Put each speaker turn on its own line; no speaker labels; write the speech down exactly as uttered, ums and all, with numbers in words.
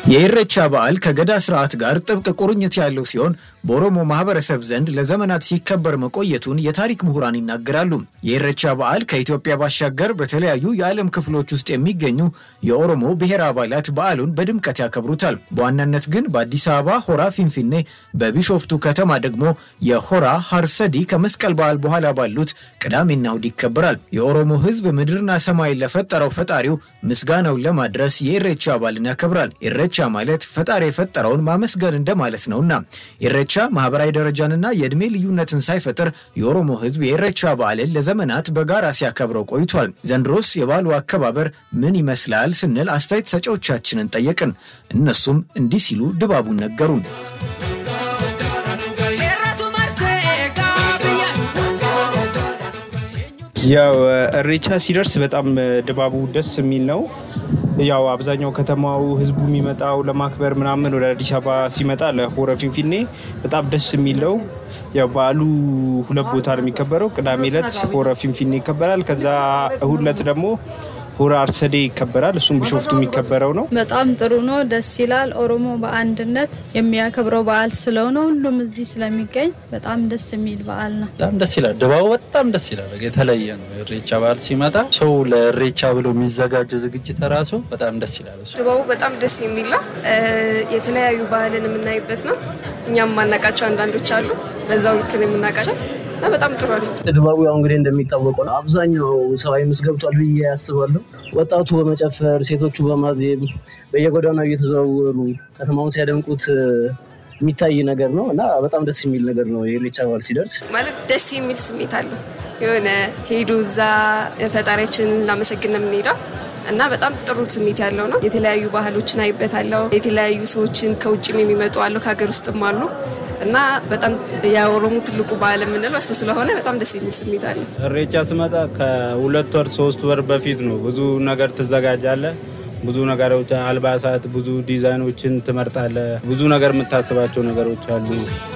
የኢሬቻ በዓል ከገዳ ስርዓት ጋር ጥብቅ ቁርኝት ያለው ሲሆን በኦሮሞ ማህበረሰብ ዘንድ ለዘመናት ሲከበር መቆየቱን የታሪክ ምሁራን ይናገራሉ። የኢሬቻ በዓል ከኢትዮጵያ ባሻገር በተለያዩ የዓለም ክፍሎች ውስጥ የሚገኙ የኦሮሞ ብሔር አባላት በዓሉን በድምቀት ያከብሩታል። በዋናነት ግን በአዲስ አበባ ሆራ ፊንፊኔ፣ በቢሾፍቱ ከተማ ደግሞ የሆራ ሀርሰዲ ከመስቀል በዓል በኋላ ባሉት ቅዳሜና እሁድ ይከበራል። የኦሮሞ ህዝብ ምድርና ሰማይን ለፈጠረው ፈጣሪው ምስጋናውን ለማድረስ የኢሬቻ በዓልን ያከብራል። ኢሬቻ ማለት ፈጣሪ የፈጠረውን ማመስገን እንደማለት ነውና ኢሬቻ ማህበራዊ ደረጃንና የእድሜ ልዩነትን ሳይፈጥር የኦሮሞ ህዝብ የኢሬቻ በዓልን ለዘመናት በጋራ ሲያከብረው ቆይቷል። ዘንድሮስ የበዓሉ አከባበር ምን ይመስላል ስንል አስተያየት ሰጪዎቻችንን ጠየቅን። እነሱም እንዲህ ሲሉ ድባቡን ነገሩን።
ያው ኢሬቻ ሲደርስ በጣም ድባቡ ደስ የሚል ነው። ያው አብዛኛው ከተማው ህዝቡ የሚመጣው ለማክበር ምናምን ወደ አዲስ አበባ ሲመጣ ለሆራ ፊንፊኔ በጣም ደስ የሚል ነው። ያው በዓሉ ሁለት ቦታ ነው የሚከበረው። ቅዳሜ ዕለት ሆራ ፊንፊኔ ይከበራል። ከዛ እሁድ ዕለት ደግሞ ሆራ አርሰዴ ይከበራል። እሱም ቢሾፍቱ የሚከበረው ነው።
በጣም ጥሩ ነው፣ ደስ ይላል። ኦሮሞ በአንድነት የሚያከብረው በዓል ስለሆነ ሁሉም እዚህ ስለሚገኝ በጣም ደስ የሚል በዓል ነው።
በጣም ደስ ይላል። ድባቡ በጣም ደስ ይላል። የተለየ ነው። ኢሬቻ በዓል ሲመጣ ሰው ለኢሬቻ ብሎ የሚዘጋጀው ዝግጅት ራሱ በጣም ደስ ይላል።
ድባቡ በጣም ደስ የሚል ነው። የተለያዩ ባህልን የምናይበት ነው። እኛም ማናቃቸው አንዳንዶች አሉ፣ በዛው ልክ ነው የምናቃቸው። በጣም ጥሩ ነው።
ድባቡ ያው እንግዲህ እንደሚታወቀው አብዛኛው ሰው አይምስ ገብቷል ብዬ ያስባለሁ። ወጣቱ በመጨፈር ሴቶቹ በማዜም በየጎዳናው እየተዘዋወሩ ከተማውን ሲያደምቁት የሚታይ ነገር ነው እና በጣም ደስ የሚል ነገር ነው። የኢሬቻ በዓል ሲደርስ ማለት
ደስ የሚል ስሜት አለው። የሆነ ሄዱ እዛ ፈጣሪያችንን እናመሰግን የምንሄደው እና በጣም ጥሩ ስሜት ያለው ነው። የተለያዩ ባህሎችን አይበታለሁ። የተለያዩ ሰዎችን ከውጭም የሚመጡ አሉ፣ ከሀገር ውስጥም አሉ እና በጣም የኦሮሞ ትልቁ በዓል የምንለው እሱ ስለሆነ በጣም ደስ የሚል ስሜት አለ።
ኢሬቻ ስመጣ ከሁለት ወር ሶስት ወር በፊት ነው። ብዙ ነገር ትዘጋጃለህ። ብዙ ነገሮች፣ አልባሳት፣ ብዙ ዲዛይኖችን ትመርጣለህ። ብዙ ነገር የምታስባቸው ነገሮች አሉ።